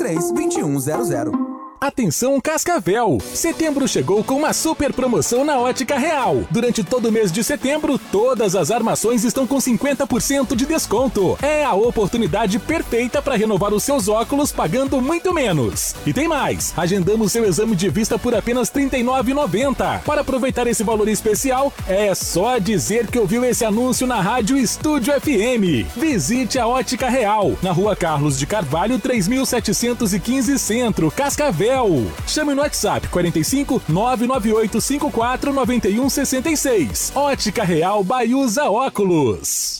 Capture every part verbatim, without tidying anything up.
três, dois um zero zero. Atenção Cascavel! Setembro chegou com uma super promoção na Ótica Real. Durante todo o mês de setembro, todas as armações estão com cinquenta por cento de desconto. É a oportunidade perfeita para renovar os seus óculos pagando muito menos. E tem mais! Agendamos seu exame de vista por apenas trinta e nove reais e noventa centavos. Para aproveitar esse valor especial, é só dizer que ouviu esse anúncio na Rádio Estúdio F M. Visite a Ótica Real, na Rua Carlos de Carvalho, três mil setecentos e quinze Centro, Cascavel. Chame no WhatsApp quarenta e cinco, nove nove oito cinco quatro nove um seis seis. Ótica Real Baiusa Óculos.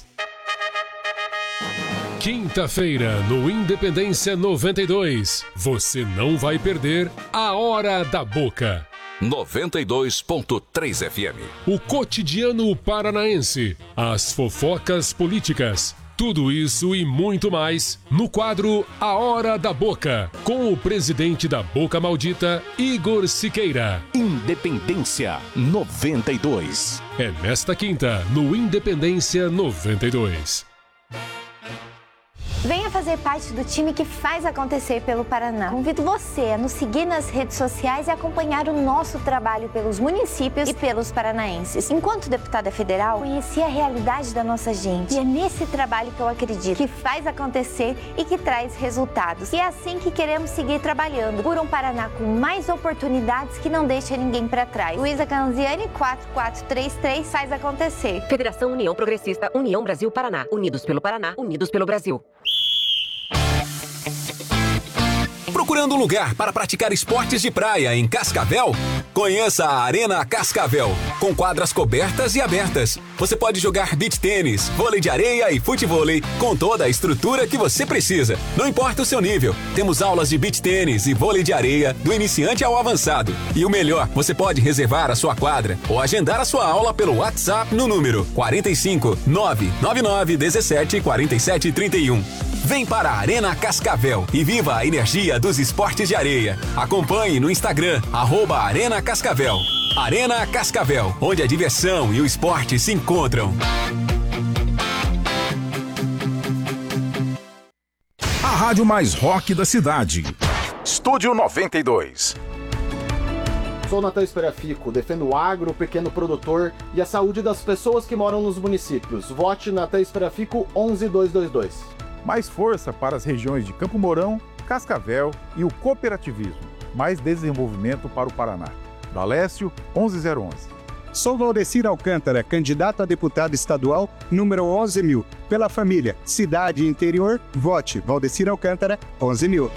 Quinta-feira, no Independência noventa e dois, você não vai perder a Hora da Boca. noventa e dois ponto três F M. O cotidiano paranaense, as fofocas políticas, tudo isso e muito mais no quadro A Hora da Boca, com o presidente da Boca Maldita, Igor Siqueira. Independência noventa e dois. É nesta quinta, no Independência noventa e dois. Venha fazer parte do time que faz acontecer pelo Paraná. Convido você a nos seguir nas redes sociais e acompanhar o nosso trabalho pelos municípios e pelos paranaenses. Enquanto deputada federal, conheci a realidade da nossa gente. E é nesse trabalho que eu acredito, que faz acontecer e que traz resultados. E é assim que queremos seguir trabalhando por um Paraná com mais oportunidades que não deixa ninguém para trás. Luísa Canziani, quatro quatro três três, faz acontecer. Federação União Progressista, União Brasil Paraná. Unidos pelo Paraná, unidos pelo Brasil. Procurando um lugar para praticar esportes de praia em Cascavel? Conheça a Arena Cascavel, com quadras cobertas e abertas. Você pode jogar beach tênis, vôlei de areia e futevôlei com toda a estrutura que você precisa. Não importa o seu nível, temos aulas de beach tênis e vôlei de areia do iniciante ao avançado. E o melhor, você pode reservar a sua quadra ou agendar a sua aula pelo WhatsApp no número quarenta e cinco, nove nove nove, dezessete, quarenta e sete, trinta e um. Vem para a Arena Cascavel e viva a energia dos esportes de areia. Acompanhe no Instagram, arroba Arena Cascavel. Arena Cascavel, onde a diversão e o esporte se encontram. A rádio mais rock da cidade. Estúdio noventa e dois. Sou Natan Esperafico, defendo o agro, o pequeno produtor e a saúde das pessoas que moram nos municípios. Vote Natan Esperafico onze dois dois dois. Mais força para as regiões de Campo Mourão, Cascavel e o cooperativismo. Mais desenvolvimento para o Paraná. Dalécio, onze zero onze. Sou Valdecir Alcântara, candidato a deputado estadual, número onze mil. Pela família, cidade e interior, vote Valdecir Alcântara, onze mil.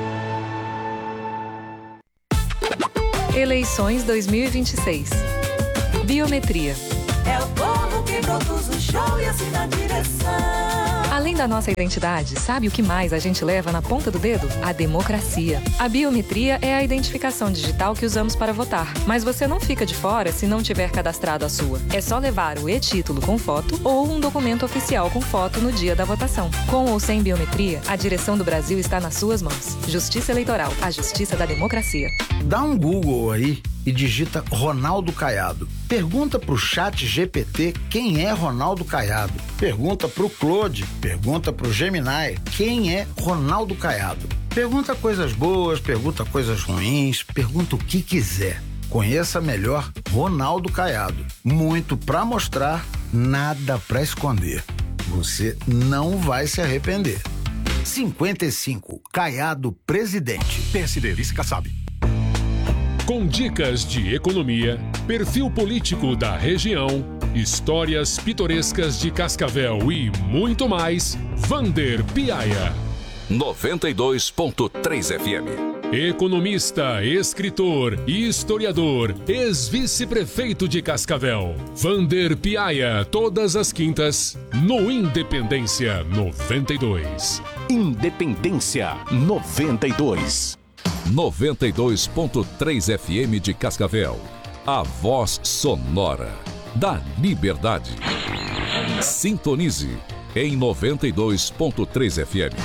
Eleições dois mil e vinte e seis. Biometria. É o povo que produz o show e assim na direção. Além da nossa identidade, sabe o que mais a gente leva na ponta do dedo? A democracia. A biometria é a identificação digital que usamos para votar. Mas você não fica de fora se não tiver cadastrado a sua. É só levar o e-título com foto ou um documento oficial com foto no dia da votação. Com ou sem biometria, a direção do Brasil está nas suas mãos. Justiça Eleitoral, a justiça da democracia. Dá um Google aí e digita Ronaldo Caiado. Pergunta pro chat G P T quem é Ronaldo Caiado. Pergunta pro Claude, pergunta pro Gemini quem é Ronaldo Caiado. Pergunta coisas boas, pergunta coisas ruins, pergunta o que quiser. Conheça melhor Ronaldo Caiado. Muito pra mostrar, nada pra esconder. Você não vai se arrepender. cinquenta e cinco, Caiado Presidente. P S D, Vice Kassab. Com dicas de economia, perfil político da região, histórias pitorescas de Cascavel e muito mais, Vander Piaia. noventa e dois ponto três F M. Economista, escritor e historiador, ex-vice-prefeito de Cascavel, Vander Piaia, todas as quintas, no Independência noventa e dois. Independência noventa e dois. noventa e dois ponto três F M de Cascavel. A voz sonora da liberdade. Sintonize em noventa e dois ponto três F M.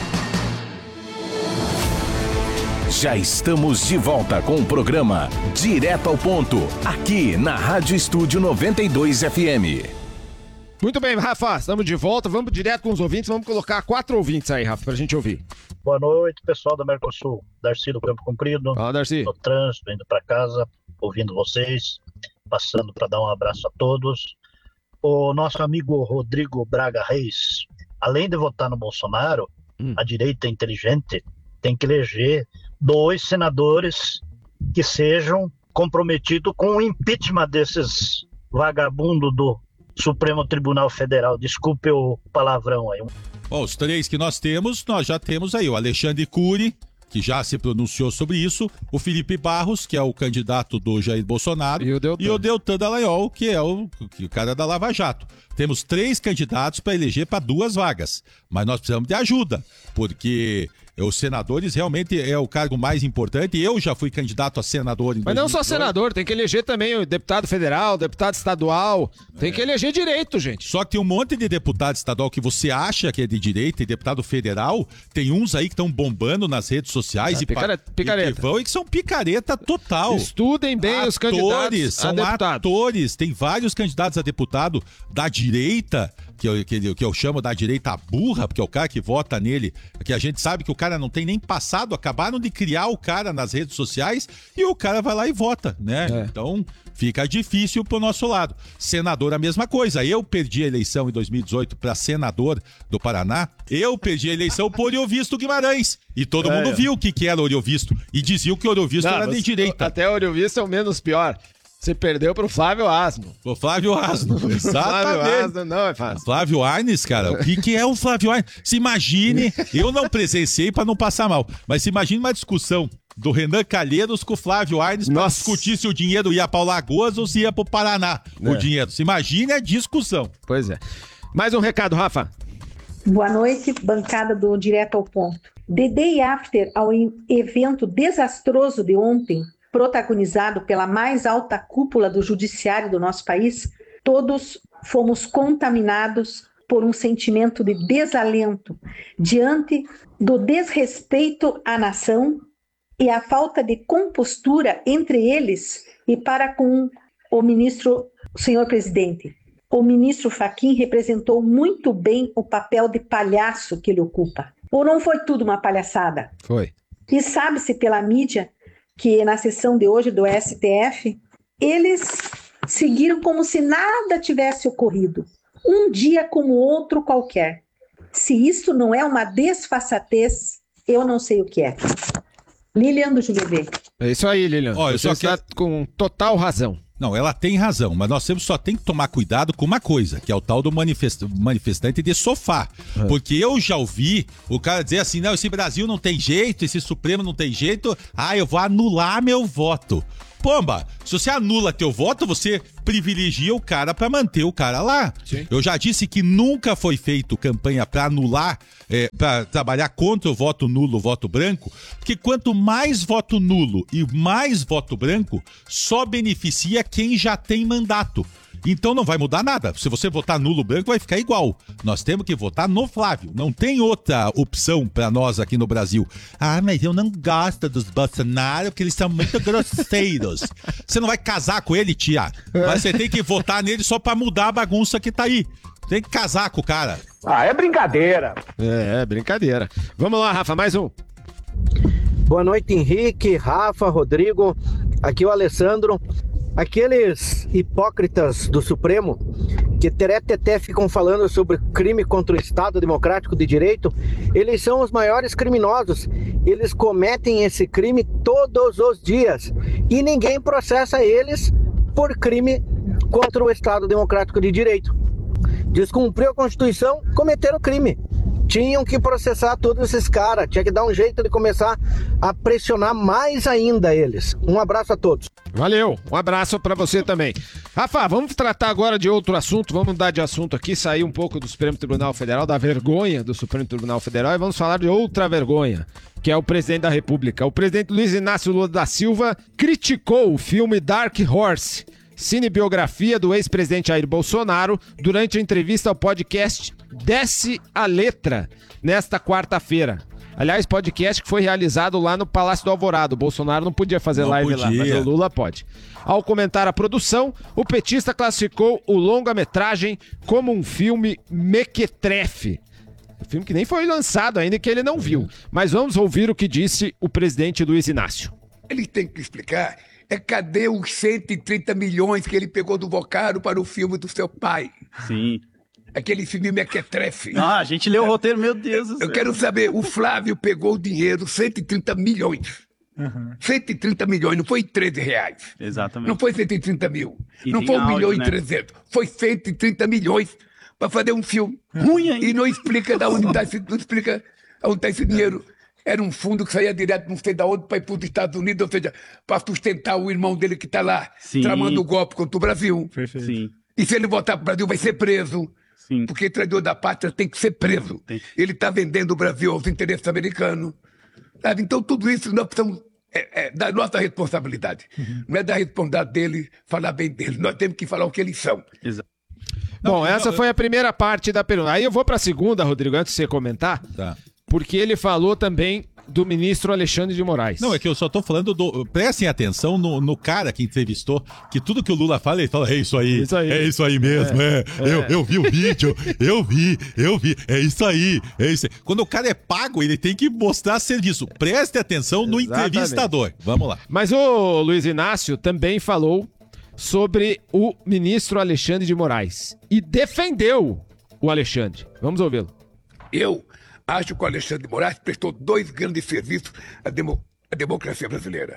Já estamos de volta com o programa Direto ao Ponto, aqui na Rádio Estúdio noventa e dois F M. Muito bem, Rafa, estamos de volta, vamos direto com os ouvintes, vamos colocar quatro ouvintes aí, Rafa, pra gente ouvir. Boa noite, pessoal da Mercosul. Darcy do Campo Comprido. Fala, Darcy. No trânsito, indo para casa, ouvindo vocês, passando para dar um abraço a todos. O nosso amigo Rodrigo Braga Reis, além de votar no Bolsonaro, hum. a direita inteligente tem que eleger dois senadores que sejam comprometidos com o impeachment desses vagabundos do Supremo Tribunal Federal. Desculpe o palavrão aí. Bom, os três que nós temos, nós já temos aí o Alexandre Cury, que já se pronunciou sobre isso, o Felipe Barros, que é o candidato do Jair Bolsonaro, e o Deltan, e o Deltan Dallagnol, que é o, que, o cara da Lava Jato. Temos três candidatos para eleger para duas vagas, mas nós precisamos de ajuda, porque os senadores realmente é o cargo mais importante. Eu já fui candidato a senador em Mas não só senador, tem que eleger também o deputado federal, deputado estadual, tem é. que eleger direito, gente. Só que tem um monte de deputado estadual que você acha que é de direita e deputado federal, tem uns aí que estão bombando nas redes sociais ah, e, picara, pa- picareta. e que vão e que são picareta total. Estudem bem atores, os candidatos são a deputado. atores, tem vários candidatos a deputado da direita, que eu, que, que eu chamo da direita burra, porque é o cara que vota nele, que a gente sabe que o cara não tem nem passado, acabaram de criar o cara nas redes sociais e o cara vai lá e vota, né? É. Então fica difícil pro nosso lado. Senador, a mesma coisa. Eu perdi a eleição em dois mil e dezoito para senador do Paraná, eu perdi a eleição por Oriovisto Guimarães. E todo é, mundo é. viu o que, que era Oriovisto e diziam que Oriovisto não, era de direita. Até Oriovisto é o menos pior. Você perdeu pro Flávio Asno. O Flávio Asno, exatamente. Flávio Asno não é fácil. Flávio Arnes, cara, o que, que é o Flávio Arnes? Se imagine, eu não presenciei para não passar mal, mas se imagine uma discussão do Renan Calheiros com o Flávio Arnes para discutir se o dinheiro ia para o Lagoas ou se ia para o Paraná. É. O dinheiro. Se imagine a discussão. Pois é. Mais um recado, Rafa. Boa noite, bancada do Direto ao Ponto. The Day After ao evento desastroso de ontem, protagonizado pela mais alta cúpula do judiciário do nosso país, todos fomos contaminados por um sentimento de desalento diante do desrespeito à nação e a falta de compostura entre eles e para com o ministro, o senhor presidente. O ministro Fachin representou muito bem o papel de palhaço que ele ocupa. Ou não foi tudo uma palhaçada? Foi. E sabe-se pela mídia que na sessão de hoje do S T F, eles seguiram como se nada tivesse ocorrido. Um dia como outro qualquer. Se isso não é uma desfaçatez, eu não sei o que é. Lilian do J B. É isso aí, Lilian. Oh, Você está que... com total razão. Não, ela tem razão, mas nós sempre só tem que tomar cuidado com uma coisa, que é o tal do manifest... manifestante de sofá. Uhum. Porque eu já ouvi o cara dizer assim, não, esse Brasil não tem jeito, esse Supremo não tem jeito, ah, eu vou anular meu voto. Pomba, se você anula teu voto, você privilegia o cara pra manter o cara lá. Sim. Eu já disse que nunca foi feito campanha pra anular, é, pra trabalhar contra o voto nulo, o voto branco, porque quanto mais voto nulo e mais voto branco, só beneficia quem já tem mandato. Então não vai mudar nada. Se você votar nulo branco, vai ficar igual. Nós temos que votar no Flávio. Não tem outra opção pra nós aqui no Brasil. Ah, mas eu não gosto dos Bolsonaro porque eles são muito grosseiros. Você não vai casar com ele, tia. Mas você tem que votar nele só pra mudar a bagunça que tá aí. Tem que casar com o cara. Ah, é brincadeira. É, é brincadeira. Vamos lá, Rafa, mais um. Boa noite, Henrique, Rafa, Rodrigo. Aqui é o Alessandro. Aqueles hipócritas do Supremo que tereteté ficam falando sobre crime contra o Estado Democrático de Direito, eles são os maiores criminosos. Eles cometem esse crime todos os dias e ninguém processa eles por crime contra o Estado Democrático de Direito. Descumpriu a Constituição, cometeram crime. Tinham que processar todos esses caras, tinha que dar um jeito de começar a pressionar mais ainda eles. Um abraço a todos. Valeu, um abraço pra você também. Rafa, vamos tratar agora de outro assunto, vamos mudar de assunto aqui, sair um pouco do Supremo Tribunal Federal, da vergonha do Supremo Tribunal Federal, e vamos falar de outra vergonha, que é o presidente da República. O presidente Luiz Inácio Lula da Silva criticou o filme Dark Horse, cinebiografia do ex-presidente Jair Bolsonaro, durante a entrevista ao podcast Desce a Letra, nesta quarta-feira. Aliás, podcast que foi realizado lá no Palácio do Alvorada. O Bolsonaro não podia fazer não live podia. lá, mas o Lula pode. Ao comentar a produção, o petista classificou o longa-metragem como um filme mequetrefe. Filme que nem foi lançado ainda, que ele não viu. Mas vamos ouvir o que disse o presidente Luiz Inácio. Ele tem que explicar é cadê os cento e trinta milhões que ele pegou do Vocaro para o filme do seu pai. Sim. Aquele filme Mequetrefe. Ah, a gente leu o roteiro, meu Deus do céu. Eu quero saber, o Flávio pegou o dinheiro, cento e trinta milhões. Uhum. cento e trinta milhões, não foi treze reais. Exatamente. Não foi cento e trinta mil. E não foi um áudio, milhão né? e trezentos. Foi cento e trinta milhões para fazer um filme. Ruim ainda. E não explica de onde está esse, não explica onde tá esse dinheiro. Era um fundo que saía direto, não sei de onde, para ir para os Estados Unidos, ou seja, para sustentar o irmão dele que está lá, Sim. tramando o golpe contra o Brasil. Perfeito. Sim. E se ele voltar para o Brasil, vai ser preso. Sim. Porque traidor da pátria tem que ser preso. Tem. Ele está vendendo o Brasil aos interesses americanos. Sabe? Então, tudo isso nós precisamos, é, é da nossa responsabilidade. Uhum. Não é da responsabilidade dele falar bem dele. Nós temos que falar o que eles são. Exato. Bom, essa foi a primeira parte da pergunta. Aí eu vou para a segunda, Rodrigo, antes de você comentar. Tá. Porque ele falou também do ministro Alexandre de Moraes. Não, é que eu só tô falando do... Prestem atenção no, no cara que entrevistou, que tudo que o Lula fala, ele fala, é isso aí, isso aí. é isso aí mesmo, é, é. é. Eu, eu vi o vídeo, eu vi, eu vi, é isso aí, é isso aí. Quando o cara é pago, ele tem que mostrar serviço. Preste atenção no Exatamente. entrevistador. Vamos lá. Mas o Luiz Inácio também falou sobre o ministro Alexandre de Moraes e defendeu o Alexandre. Vamos ouvi-lo. Eu acho que o Alexandre de Moraes prestou dois grandes serviços à, demo, à democracia brasileira.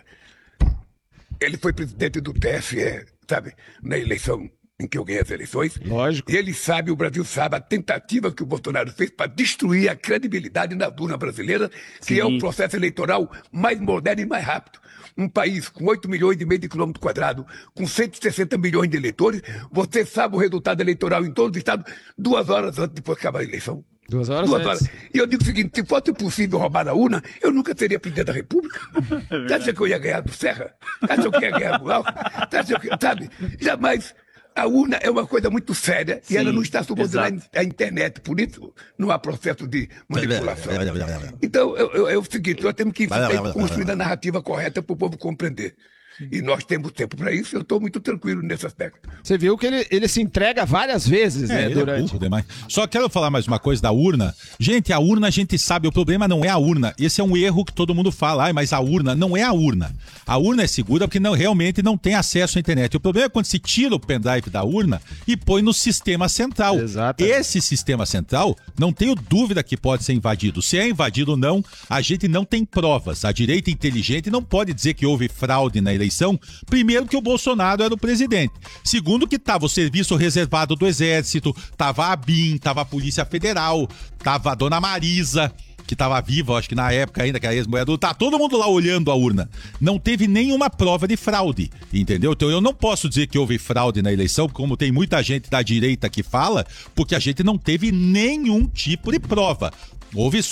Ele foi presidente do T S E, sabe, na eleição em que eu ganhei as eleições. Lógico. E ele sabe, o Brasil sabe, a tentativa que o Bolsonaro fez para destruir a credibilidade na urna brasileira, que Sim. é o processo eleitoral mais moderno e mais rápido. Um país com oito milhões e meio de quilômetros quadrados, com cento e sessenta milhões de eleitores, você sabe o resultado eleitoral em todos os estados duas horas antes de acabar a eleição. Duas horas Duas antes. horas. E eu digo o seguinte, se fosse possível roubar a urna, eu nunca seria presidente da República. Você acha que eu ia ganhar do Serra? Você acha que eu ia ganhar do Alfa? Você acha que, sabe? Jamais. A urna é uma coisa muito séria Sim, e ela não está subordinada à internet, por isso não há processo de manipulação. Então, é, é, é o seguinte, nós temos que construir a narrativa correta para o povo compreender. E nós temos tempo para isso, eu estou muito tranquilo nesse aspecto. Você viu que ele, ele se entrega várias vezes, é, né? Ele durante... é burro demais. Só quero falar mais uma coisa da urna. Gente, a urna a gente sabe, o problema não é a urna. Esse é um erro que todo mundo fala, ai, mas a urna não é a urna. A urna é segura porque não, realmente não tem acesso à internet. O problema é quando se tira o pendrive da urna e põe no sistema central. Exatamente. Esse sistema central, não tenho dúvida que pode ser invadido. Se é invadido ou não, a gente não tem provas. A direita inteligente não pode dizer que houve fraude na eleição. Primeiro, que o Bolsonaro era o presidente. Segundo, que estava o serviço reservado do Exército, estava a BIM, estava a Polícia Federal, estava a Dona Marisa, que estava viva, acho que na época ainda, que era ex-mulher do... Tá todo mundo lá olhando a urna. Não teve nenhuma prova de fraude, entendeu? Então eu não posso dizer que houve fraude na eleição, como tem muita gente da direita que fala, porque a gente não teve nenhum tipo de prova. Houve